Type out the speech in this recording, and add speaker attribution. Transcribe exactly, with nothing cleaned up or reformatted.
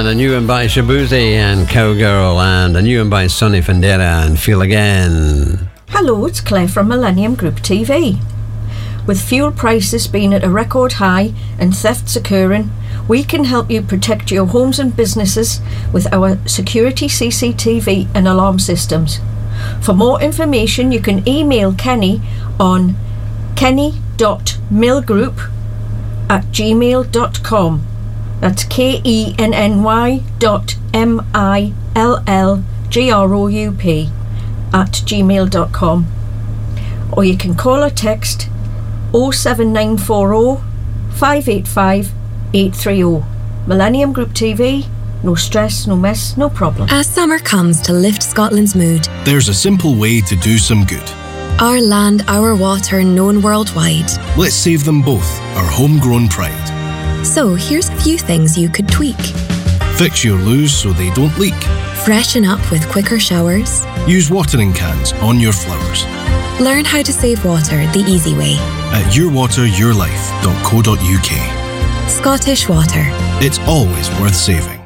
Speaker 1: and a new one by Shabuzi and Cowgirl, and a new one by Sonny Fandera and Feel Again.
Speaker 2: Hello, it's Claire from Millennium Group T V. With fuel prices being at a record high and thefts occurring, we can help you protect your homes and businesses with our security C C T V and alarm systems. For more information, you can email Kenny on kenny dot millgroup at gmail dot com. That's K E N N Y dot M I L L G R O U P at gmail dot com. Or you can call or text oh seven nine four oh, five eight five, eight three oh. Millennium Group T V, no stress, no mess, no problem.
Speaker 3: As summer comes to lift Scotland's mood,
Speaker 4: there's a simple way to do some good.
Speaker 3: Our land, our water, known worldwide.
Speaker 4: Let's save them both, our homegrown pride.
Speaker 3: So here's a few things you could tweak.
Speaker 4: Fix your loos so they don't leak.
Speaker 3: Freshen up with quicker showers.
Speaker 4: Use watering cans on your flowers.
Speaker 3: Learn how to save water the easy way.
Speaker 4: At your water your life dot co dot U K.
Speaker 3: Scottish Water.
Speaker 4: It's always worth saving.